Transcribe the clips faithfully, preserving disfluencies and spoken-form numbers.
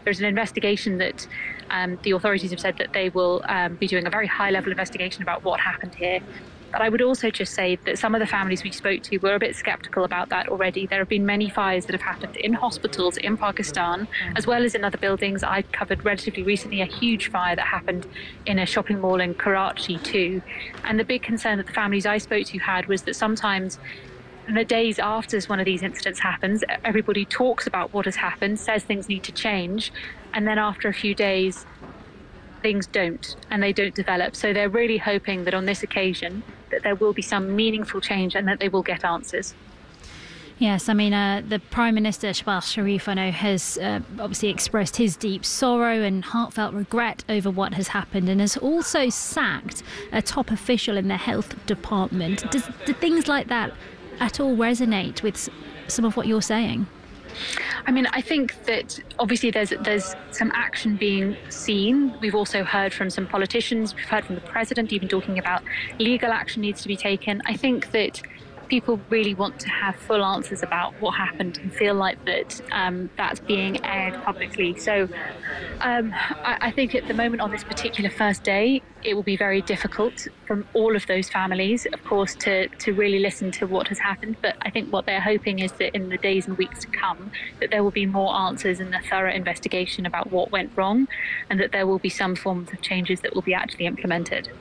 there's an investigation that um, the authorities have said that they will um, be doing a very high-level investigation about what happened here. But I would also just say that some of the families we spoke to were a bit sceptical about that already. There have been many fires that have happened in hospitals in Pakistan, as well as in other buildings. I covered relatively recently a huge fire that happened in a shopping mall in Karachi too. And the big concern that the families I spoke to had was that sometimes in the days after one of these incidents happens, everybody talks about what has happened, says things need to change, and then after a few days, things don't, and they don't develop. So they're really hoping that on this occasion that there will be some meaningful change and that they will get answers. Yes, I mean, uh, the Prime Minister, Shehbaz Sharif, I know, has uh, obviously expressed his deep sorrow and heartfelt regret over what has happened, and has also sacked a top official in the health department. Does, do things like that at all resonate with some of what you're saying? I mean, I think that obviously there's there's some action being seen. We've also heard from some politicians, we've heard from the president even talking about legal action needs to be taken. I think that people really want to have full answers about what happened and feel like that um, that's being aired publicly. So um, I, I think at the moment on this particular first day, it will be very difficult from all of those families, of course, to, to really listen to what has happened. But I think what they're hoping is that in the days and weeks to come, that there will be more answers and a thorough investigation about what went wrong, and that there will be some forms of changes that will be actually implemented.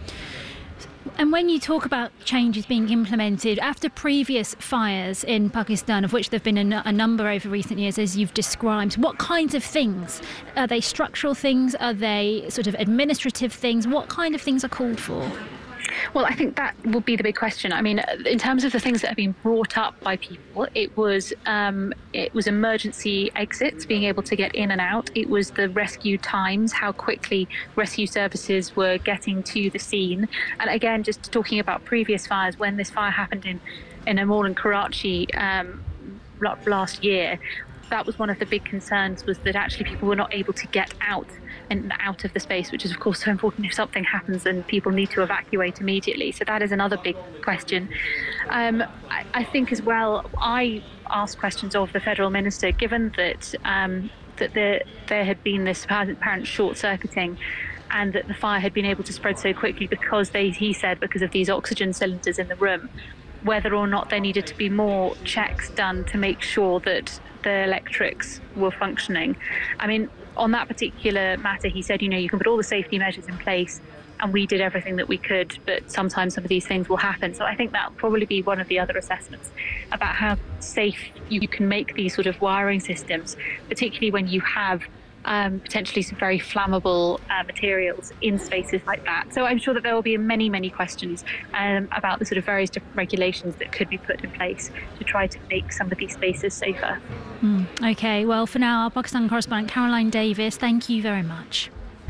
And when you talk about changes being implemented after previous fires in Pakistan, of which there have been a, n- a number over recent years, as you've described, what kinds of things? Are they structural things? Are they sort of administrative things? What kind of things are called for? Well, I think that will be the big question. I mean, in terms of the things that have been brought up by people, it was um, it was emergency exits, being able to get in and out. It was the rescue times, how quickly rescue services were getting to the scene. And again, just talking about previous fires, when this fire happened in, in a mall in Karachi um, last year, that was one of the big concerns, was that actually people were not able to get out and out of the space, which is of course so important. If something happens then people need to evacuate immediately. So that is another big question. Um, I, I think as well, I asked questions of the federal minister, given that um, that there, there had been this apparent short-circuiting and that the fire had been able to spread so quickly because they, he said, because of these oxygen cylinders in the room, whether or not there needed to be more checks done to make sure that the electrics were functioning. I mean, on that particular matter, he said, you know, you can put all the safety measures in place, and we did everything that we could, but sometimes some of these things will happen. So I think that will probably be one of the other assessments about how safe you can make these sort of wiring systems, particularly when you have um, potentially some very flammable uh, materials in spaces like that. So I'm sure that there will be many, many questions um, about the sort of various different regulations that could be put in place to try to make some of these spaces safer. Mm, OK, well, for now, our Pakistan correspondent Caroline Davis, thank you very much.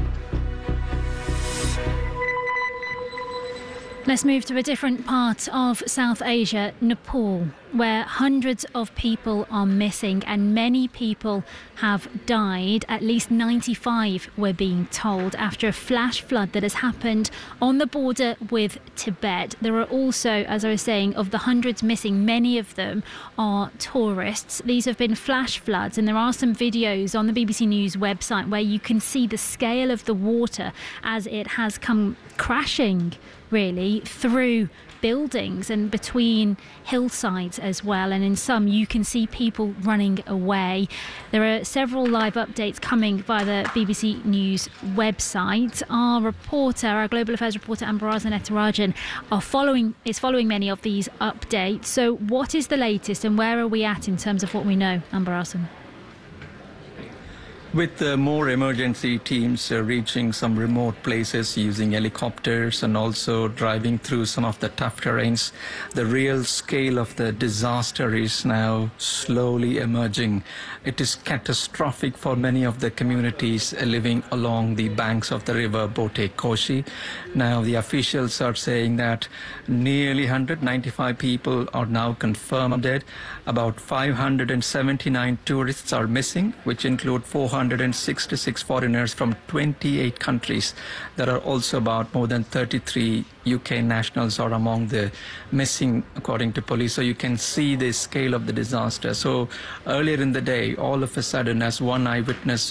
Let's move to a different part of South Asia, Nepal, where hundreds of people are missing and many people have died. At least ninety-five, we're being told, after a flash flood that has happened on the border with Tibet. There are also, as I was saying, of the hundreds missing, many of them are tourists. These have been flash floods, and there are some videos on the B B C News website where you can see the scale of the water as it has come crashing, really, through buildings and between hillsides as well, and in some you can see people running away. There are several live updates coming via the B B C News website. Our reporter, our Global Affairs reporter Ambarazan Ethirajan, are following is following many of these updates. So what is the latest and where are we at in terms of what we know, Ambarazan? With uh, more emergency teams uh, reaching some remote places using helicopters and also driving through some of the tough terrains, the real scale of the disaster is now slowly emerging. It is catastrophic for many of the communities uh, living along the banks of the river Bote Koshi. Now the officials are saying that nearly one hundred ninety-five people are now confirmed dead. About five hundred seventy-nine tourists are missing, which include four hundred sixty-six foreigners from twenty-eight countries. There are also about more than thirty-three U K nationals are among the missing, according to police. So you can see the scale of the disaster. So earlier in the day, all of a sudden, as one eyewitness